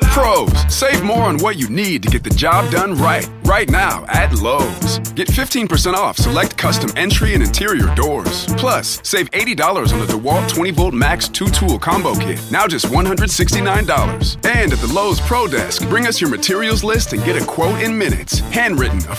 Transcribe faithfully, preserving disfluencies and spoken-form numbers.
Pros, save more on what you need to get the job done right. Right now at Lowe's. Get fifteen percent off select custom entry and interior doors. Plus, save eighty dollars on the DeWalt twenty volt Max two tool combo kit. Now just one hundred sixty-nine dollars. And at the Lowe's Pro Desk, bring us your materials list and get a quote in minutes. Handwritten,